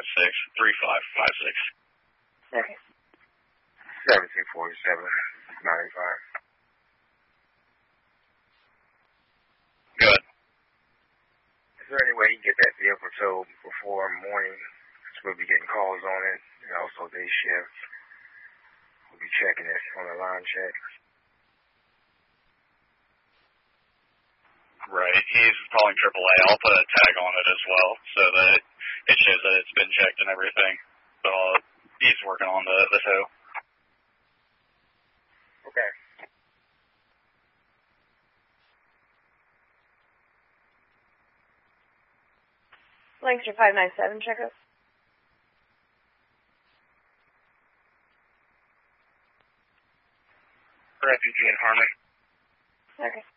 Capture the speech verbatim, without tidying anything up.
six, three five five six. Okay. seventeen forty-seven ninety-five. Good. Is there any way you can get that vehicle towed before morning? We'll be getting calls on it, and also day shift. We'll be checking it on the line check. Right. He's calling triple A. I'll put a tag on it as well so that it shows that it's been checked and everything. So uh, he's working on the, the tow. Okay. Lancaster five nine seven, check us. Refugee in Harmony. Okay.